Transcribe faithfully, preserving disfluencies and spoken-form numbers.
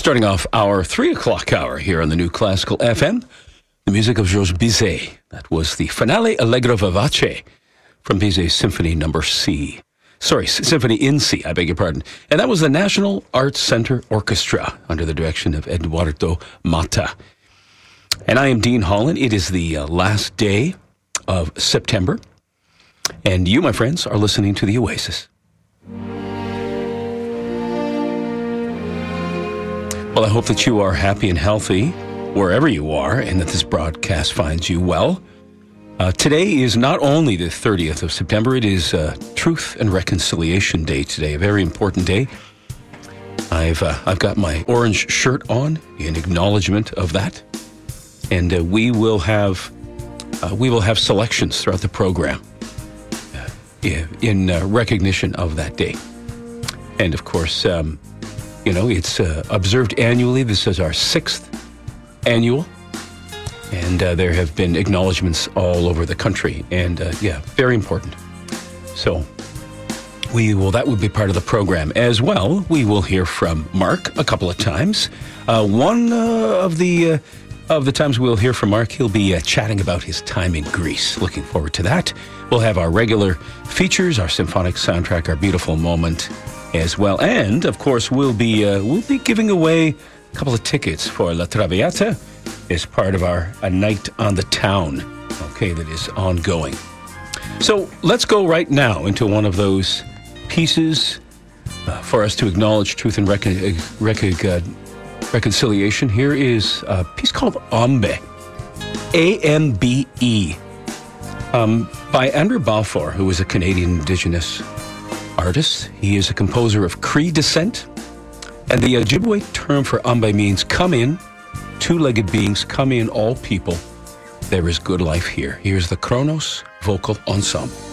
Starting off our three o'clock hour here on the New Classical F M, the music of Georges Bizet. That was the Finale Allegro Vivace from Bizet's Symphony Number C. Sorry, Symphony in C, I beg your pardon. And that was the National Arts Center Orchestra under the direction of Eduardo Mata. And I am Dean Holland. It is the uh, last day of September. And you, my friends, are listening to The Oasis. Well, I hope that you are happy and healthy wherever you are and that this broadcast finds you well. Uh, today is not only the thirtieth of September, it is uh, Truth and Reconciliation Day today, a very important day. I've uh, I've got my orange shirt on in acknowledgement of that, and uh, we will have uh, we will have selections throughout the program uh, in uh, recognition of that day. And of course, um, you know, it's uh, observed annually. This is our sixth annual. And uh, there have been acknowledgements all over the country. And uh, yeah, very important. So we will, that would be part of the program. As well, we will hear from Mark a couple of times. Uh, one uh, of the uh, of the times we'll hear from Mark, he'll be uh, chatting about his time in Greece. Looking forward to that. We'll have our regular features, our symphonic soundtrack, our beautiful moment as well. And, of course, we'll be uh, we'll be giving away a couple of tickets for La Traviata as part of our A Night on the Town, okay, that is ongoing. So let's go right now into one of those pieces uh, for us to acknowledge truth and recon- rec- uh, reconciliation. Here is a piece called Ambe, A M B E, um, by Andrew Balfour, who is a Canadian Indigenous artist. He is a composer of Cree descent, and the Ojibwe term for Ambe means come in, two-legged beings, come in, all people. There is good life here. Here's the Kronos Vocal Ensemble.